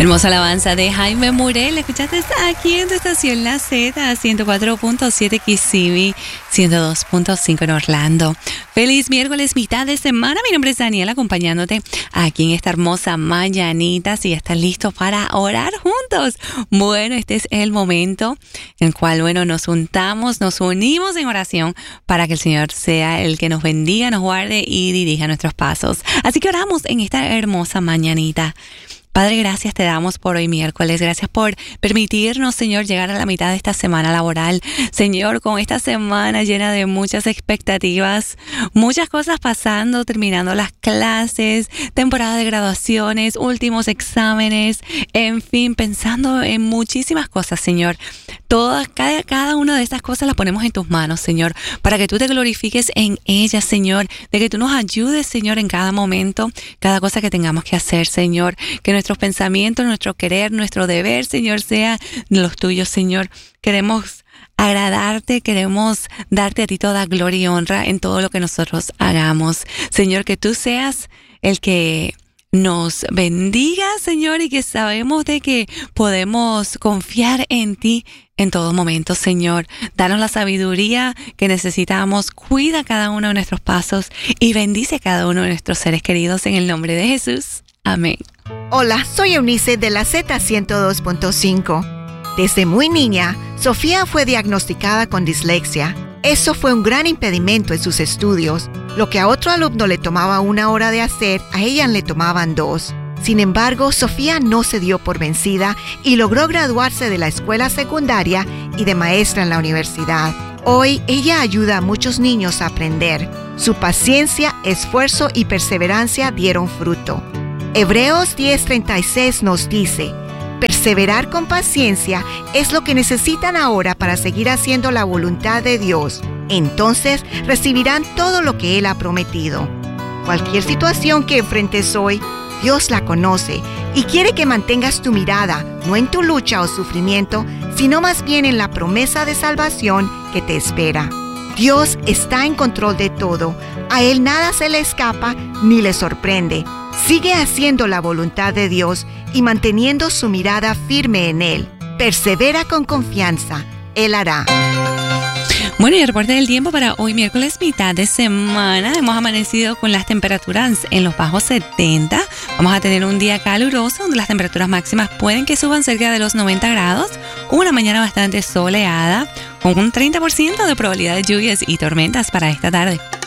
Hermosa alabanza de Jaime Morel. Escuchaste aquí en tu estación La Z, 104.7 Kissimmee, 102.5 en Orlando. Feliz miércoles, mitad de semana. Mi nombre es Daniela, acompañándote aquí en esta hermosa mañanita. Si ya estás listo para orar juntos. Bueno, este es el momento en el cual, nos juntamos, nos unimos en oración para que el Señor sea el que nos bendiga, nos guarde y dirija nuestros pasos. Así que oramos en esta hermosa mañanita. Padre, gracias te damos por hoy miércoles. Gracias por permitirnos, Señor, llegar a la mitad de esta semana laboral. Señor, con esta semana llena de muchas expectativas, muchas cosas pasando, terminando las clases, temporada de graduaciones, últimos exámenes, en fin, pensando en muchísimas cosas, Señor. Cada una de estas cosas las ponemos en tus manos, Señor, para que tú te glorifiques en ellas, Señor, de que tú nos ayudes, Señor, en cada momento, cada cosa que tengamos que hacer, Señor, que nuestros pensamientos, nuestro querer, nuestro deber, Señor, sea los tuyos, Señor. Queremos agradarte, queremos darte a ti toda gloria y honra en todo lo que nosotros hagamos. Señor, que tú seas el que nos bendiga, Señor, y que sabemos de que podemos confiar en ti en todo momento, Señor. Danos la sabiduría que necesitamos, cuida cada uno de nuestros pasos y bendice a cada uno de nuestros seres queridos en el nombre de Jesús. Amén. Hola, soy Eunice de la Z 102.5. Desde muy niña, Sofía fue diagnosticada con dislexia. Eso fue un gran impedimento en sus estudios. Lo que a otro alumno le tomaba 1 hora de hacer, a ella le tomaban 2. Sin embargo, Sofía no se dio por vencida y logró graduarse de la escuela secundaria y de maestra en la universidad. Hoy, ella ayuda a muchos niños a aprender. Su paciencia, esfuerzo y perseverancia dieron fruto. Hebreos 10:36 nos dice: perseverar con paciencia es lo que necesitan ahora para seguir haciendo la voluntad de Dios. Entonces recibirán todo lo que Él ha prometido. Cualquier situación que enfrentes hoy, Dios la conoce y quiere que mantengas tu mirada, no en tu lucha o sufrimiento, sino más bien en la promesa de salvación que te espera. Dios está en control de todo. A Él nada se le escapa ni le sorprende. Sigue haciendo la voluntad de Dios y manteniendo su mirada firme en Él. Persevera con confianza. Él hará. Bueno, y el reporte del tiempo para hoy miércoles, mitad de semana. Hemos amanecido con las temperaturas en los bajos 70. Vamos a tener un día caluroso donde las temperaturas máximas pueden que suban cerca de los 90 grados. Una mañana bastante soleada con un 30% de probabilidad de lluvias y tormentas para esta tarde.